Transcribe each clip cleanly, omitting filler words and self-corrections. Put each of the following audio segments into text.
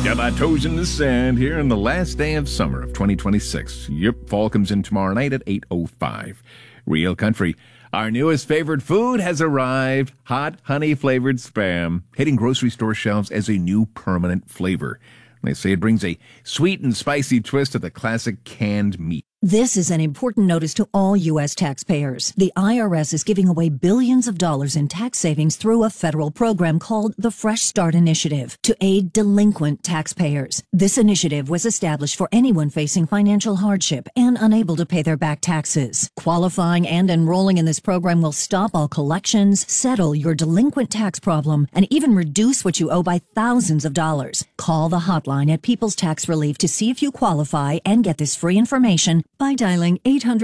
Got my toes in the sand here on the last day of summer of 2026. Yep, fall comes in tomorrow night at 8:05. Real Country. Our newest favorite food has arrived. Hot honey-flavored Spam, hitting grocery store shelves as a new permanent flavor. They say it brings a sweet and spicy twist to the classic canned meat. This is an important notice to all U.S. taxpayers. The IRS is giving away billions of dollars in tax savings through a federal program called the Fresh Start Initiative to aid delinquent taxpayers. This initiative was established for anyone facing financial hardship and unable to pay their back taxes. Qualifying and enrolling in this program will stop all collections, settle your delinquent tax problem, and even reduce what you owe by thousands of dollars. Call the hotline at People's Tax Relief to see if you qualify and get this free information by dialing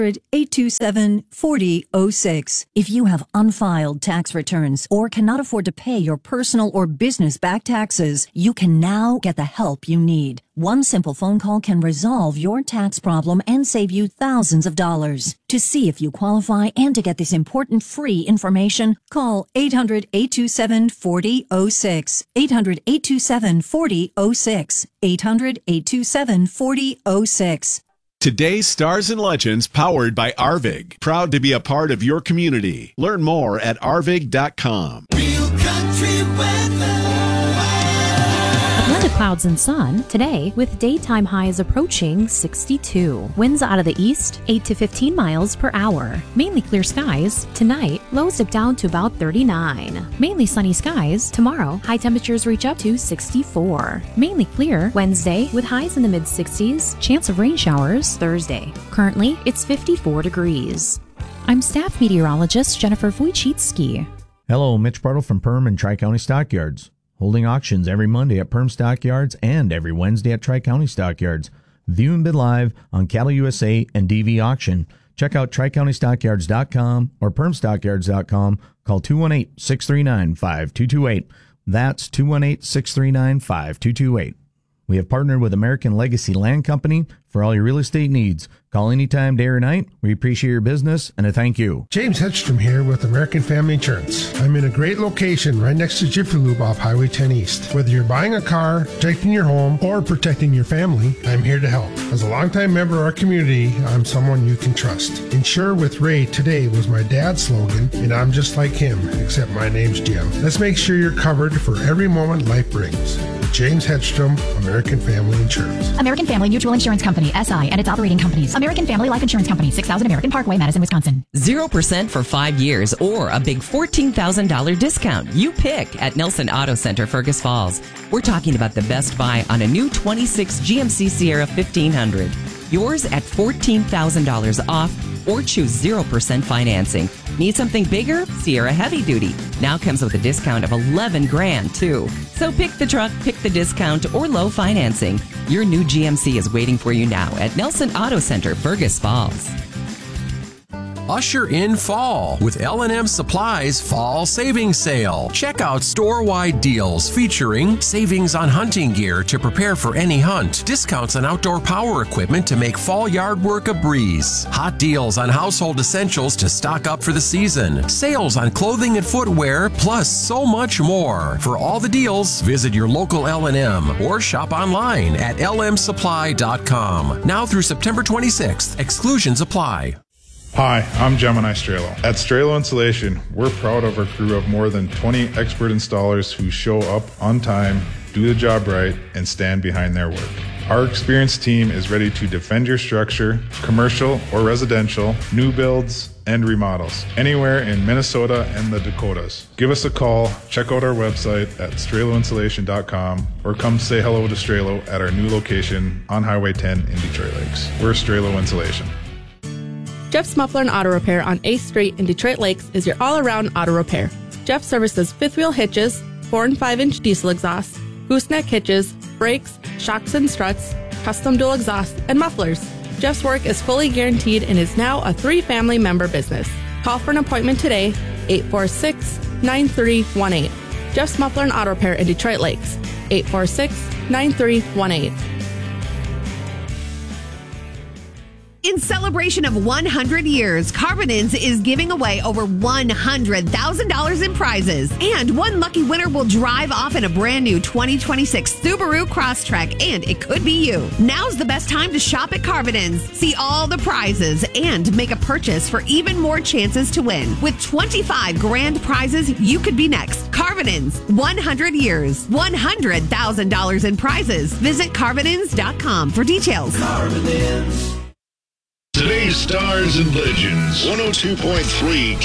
800-827-4006. If you have unfiled tax returns or cannot afford to pay your personal or business back taxes, you can now get the help you need. One simple phone call can resolve your tax problem and save you thousands of dollars. To see if you qualify and to get this important free information, call 800-827-4006. 800-827-4006. 800-827-4006. Today's Stars and Legends powered by Arvig. Proud to be a part of your community. Learn more at arvig.com. Real Country weather. A blend of clouds and sun today with daytime highs approaching 62. Winds out of the east 8 to 15 miles per hour. Mainly clear skies. Tonight, lows dip down to about 39. Mainly sunny skies. Tomorrow, high temperatures reach up to 64. Mainly clear Wednesday with highs in the mid-60s. Chance of rain showers Thursday. Currently, it's 54 degrees. I'm staff meteorologist Jennifer Wojcicki. Hello, Mitch Bartle from Perm and Tri-County Stockyards. Holding auctions every Monday at Perm Stockyards and every Wednesday at Tri-County Stockyards. View and bid live on Cattle USA and DV Auction. Check out TriCountyStockyards.com or PermStockyards.com. Call 218-639-5228. That's 218-639-5228. We have partnered with American Legacy Land Company for all your real estate needs. Call anytime, day or night. We appreciate your business and a thank you. James Hedstrom here with American Family Insurance. I'm in a great location right next to Jiffy Lube off Highway 10 East. Whether you're buying a car, protecting your home, or protecting your family, I'm here to help. As a longtime member of our community, I'm someone you can trust. Insure with Ray today was my dad's slogan, and I'm just like him, except my name's Jim. Let's make sure you're covered for every moment life brings. James Hedstrom, American Family Insurance. American Family Mutual Insurance Company, SI, and its operating companies. American Family Life Insurance Company, 6000 American Parkway, Madison, Wisconsin. 0% for 5 years or a big $14,000 discount. You pick at Nelson Auto Center, Fergus Falls. We're talking about the best buy on a new 26 GMC Sierra 1500. Yours at $14,000 off or choose 0% financing. Need something bigger? Sierra Heavy Duty now comes with a discount of $11,000 too. So pick the truck, pick the discount, or low financing. Your new GMC is waiting for you now at Nelson Auto Center, Fergus Falls. Usher in fall with L&M Supply's Fall Savings Sale. Check out store-wide deals featuring savings on hunting gear to prepare for any hunt, discounts on outdoor power equipment to make fall yard work a breeze, hot deals on household essentials to stock up for the season, sales on clothing and footwear, plus so much more. For all the deals, visit your local L&M or shop online at lmsupply.com. Now through September 26th, exclusions apply. Hi, I'm Gemini Strelo. At Strelo Insulation, we're proud of our crew of more than 20 expert installers who show up on time, do the job right, and stand behind their work. Our experienced team is ready to defend your structure, commercial or residential, new builds, and remodels, anywhere in Minnesota and the Dakotas. Give us a call, check out our website at StreloInsulation.com, or come say hello to Strelo at our new location on Highway 10 in Detroit Lakes. We're Strelo Insulation. Jeff's Muffler and Auto Repair on 8th Street in Detroit Lakes is your all-around auto repair. Jeff services fifth wheel hitches, 4 and 5-inch diesel exhausts, gooseneck hitches, brakes, shocks and struts, custom dual exhausts, and mufflers. Jeff's work is fully guaranteed and is now a 3-family member business. Call for an appointment today, 846-9318. Jeff's Muffler and Auto Repair in Detroit Lakes, 846-9318. In celebration of 100 years, Carvin's is giving away over $100,000 in prizes. And one lucky winner will drive off in a brand new 2026 Subaru Crosstrek, and it could be you. Now's the best time to shop at Carvin's. See all the prizes and make a purchase for even more chances to win. With 25 grand prizes, you could be next. Carvin's, 100 years, $100,000 in prizes. Visit carvinins.com for details. Today's Stars and Legends, 102.3